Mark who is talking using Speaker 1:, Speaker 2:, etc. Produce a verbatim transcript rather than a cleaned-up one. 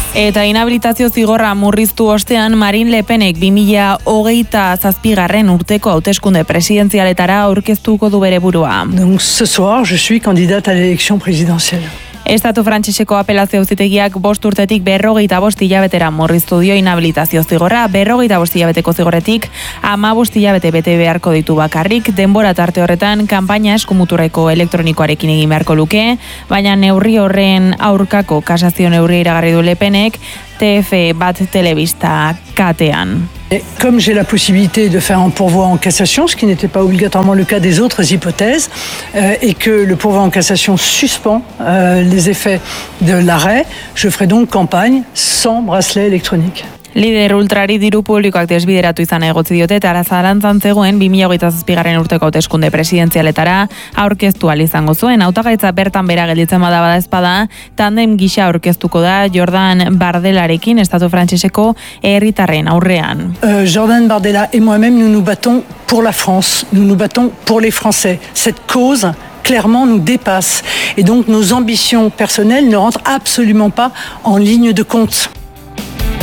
Speaker 1: Eta inhabilitazio zigorra murriztu ostean Marine Le Penek bi mila hogeita zazpigarren urteko hauteskunde presidenzialetara aurkeztuko du bere burua.
Speaker 2: Donc ce soir, je suis candidate à l'élection présidentielle.
Speaker 1: Estatu frantseseko apelazio auzitegiak bost urtetik berrogeita bost hilabetera murriztu dio inhabilitazio zigorra, berrogeita bost hilabeteko zigorretik hamabost hilabete bete beharko ditu bakarrik, denbora tarte horretan kanpaina eskumuturreko elektronikoarekin egin beharko luke, baina neurri horren aurkako kasazio neurria iragarri du Le Penek T F bat telebista katean.
Speaker 2: Et comme j'ai la possibilité de faire un pourvoi en cassation, ce qui n'était pas obligatoirement le cas des autres hypothèses, euh, et que le pourvoi en cassation suspend euh, les effets de l'arrêt, je ferai donc campagne sans bracelet électronique.
Speaker 1: Lider ultrari diru publikoak desbideratu izan egotzi diote eta zalantzan zegoen bi mila hogeita zazpigarren urteko hauteskunde presidenzialetara aurkeztu ahal izango zuen. Hautagaitza bertan bera gelditzen bada bada ezpada, tandem gisa aurkeztuko da Jordan Bardelarekin estatu frantseseko herritarren aurrean.
Speaker 2: Euh, Jordan Bardella et moi-même, nous nous battons pour la France, nous nous battons pour les Français. Cette cause clairement nous dépasse et donc nos ambitions personnelles ne rentrent absolument pas en ligne de compte.